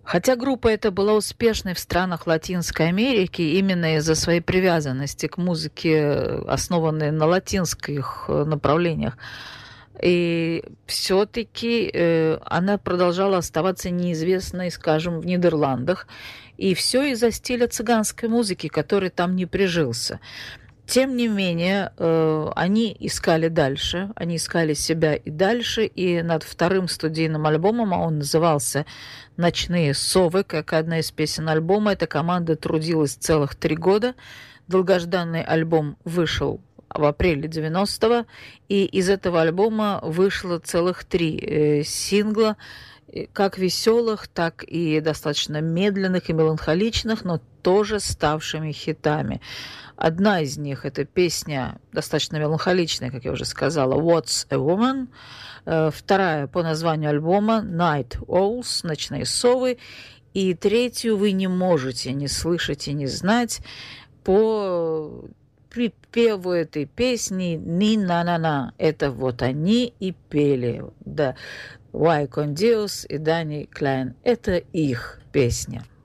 Хотя группа эта была успешной в странах Латинской Америки именно из-за своей привязанности к музыке, основанной на латинских направлениях. И все-таки она продолжала оставаться неизвестной, скажем, в Нидерландах. И все из-за стиля цыганской музыки, который там не прижился. Тем не менее, они искали дальше, они искали себя и дальше, и над вторым студийным альбомом, а он назывался «Ночные совы», как одна из песен альбома, эта команда трудилась целых 3 года. Долгожданный альбом вышел в апреле 90-го, и из этого альбома вышло целых 3 сингла, как веселых, так и достаточно медленных и меланхоличных, но тоже ставшими хитами. Одна из них – это песня достаточно меланхоличная, как я уже сказала, «What's a Woman?». Вторая по названию альбома «Night Owls», «Ночные совы». И третью вы не можете не слышать и не знать по припеву этой песни «Ни-на-на-на». Это вот они и пели. Да. Вай Кондиус и Дани Клайн. Это их песня.